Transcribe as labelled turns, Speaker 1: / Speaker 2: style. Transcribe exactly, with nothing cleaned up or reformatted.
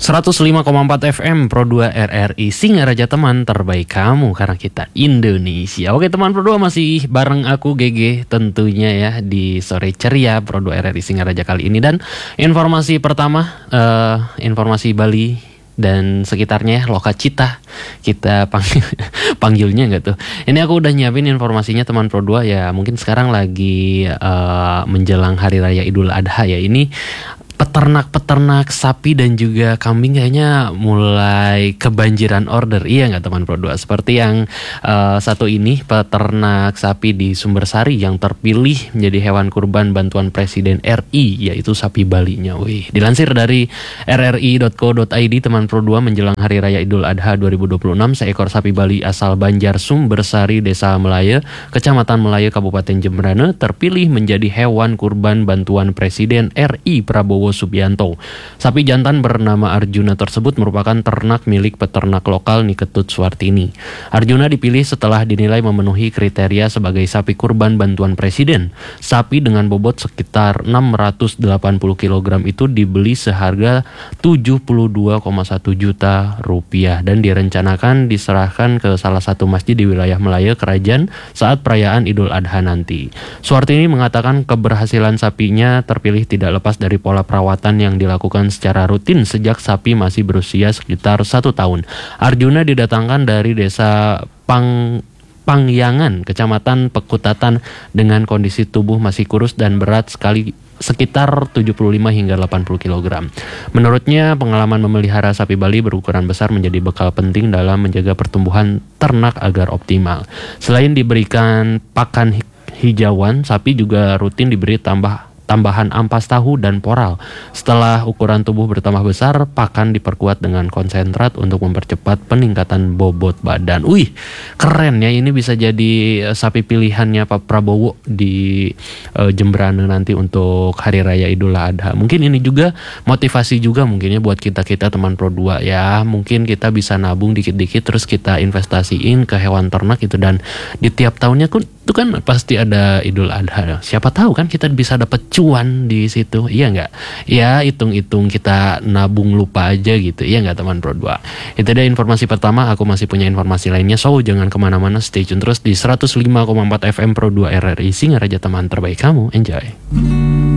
Speaker 1: seratus lima koma empat F M Pro dua R R I Singaraja, teman terbaik kamu karena kita Indonesia. Oke teman Pro dua, masih bareng aku G G tentunya ya di sore ceria Pro dua R R I Singaraja kali ini. Dan informasi pertama, uh, informasi Bali dan sekitarnya, Lokacita kita panggil panggilnya nggak tuh. Ini aku udah nyiapin informasinya teman Pro dua ya. Mungkin sekarang lagi uh, menjelang Hari Raya Idul Adha ya. Ini peternak-peternak sapi dan juga kambing kayaknya mulai kebanjiran order, iya nggak teman Pro dua? Seperti yang uh, satu ini, peternak sapi di Sumbersari yang terpilih menjadi hewan kurban bantuan Presiden R I, yaitu sapi Balinya. Wih, dilansir dari r r i dot co dot i d teman Pro dua, menjelang Hari Raya Idul Adha dua ribu dua puluh enam, seekor sapi Bali asal Banjar Sumbersari, Desa Melaya, Kecamatan Melaya, Kabupaten Jemberana, terpilih menjadi hewan kurban bantuan Presiden R I Prabowo Subianto. Sapi jantan bernama Arjuna tersebut merupakan ternak milik peternak lokal Niketut Suwartini. Arjuna dipilih setelah dinilai memenuhi kriteria sebagai sapi kurban bantuan Presiden. Sapi dengan bobot sekitar enam ratus delapan puluh kilogram itu dibeli seharga tujuh puluh dua koma satu juta rupiah dan direncanakan diserahkan ke salah satu masjid di wilayah Melaya Kerajaan saat perayaan Idul Adha nanti. Suwartini mengatakan keberhasilan sapinya terpilih tidak lepas dari pola perawatan yang dilakukan secara rutin sejak sapi masih berusia sekitar satu tahun. Arjuna didatangkan dari desa Pang Pangyangan, Kecamatan Pekutatan, dengan kondisi tubuh masih kurus dan berat sekali sekitar tujuh puluh lima hingga delapan puluh kilogram. Menurutnya, pengalaman memelihara sapi Bali berukuran besar menjadi bekal penting dalam menjaga pertumbuhan ternak agar optimal. Selain diberikan pakan hijauan, sapi juga rutin diberi tambah tambahan ampas tahu dan poral. Setelah ukuran tubuh bertambah besar, pakan diperkuat dengan konsentrat untuk mempercepat peningkatan bobot badan. Wih, keren ya, ini bisa jadi sapi pilihannya Pak Prabowo di uh, Jemberana nanti untuk Hari Raya Idul Adha. Mungkin ini juga motivasi juga mungkinnya buat kita-kita teman Pro dua ya. Mungkin kita bisa nabung dikit-dikit terus kita investasiin ke hewan ternak itu, dan di tiap tahunnya kan itu kan pasti ada Idul Adha. Siapa tahu kan kita bisa dapat cuan di situ, iya nggak? Ya hitung-hitung kita nabung lupa aja gitu, iya nggak teman Pro dua? Itu dia informasi pertama. Aku masih punya informasi lainnya, so jangan kemana-mana, stay tune terus di seratus lima koma empat F M Pro dua R R I Singaraja, teman terbaik kamu. Enjoy.